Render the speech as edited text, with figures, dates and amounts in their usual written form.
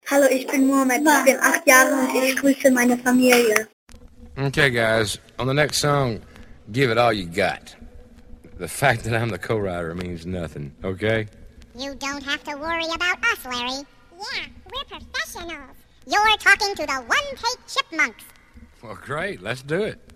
Hallo, ich bin Mohammed, ich bin 8 Jahre und ich grüße meine Familie. Okay, guys, on the next song, give it all you got. The fact that I'm the co-writer means nothing, okay? You don't have to worry about us, Larry. Yeah, we're professionals. You're talking to the one-take chipmunks. Well, great, let's do it.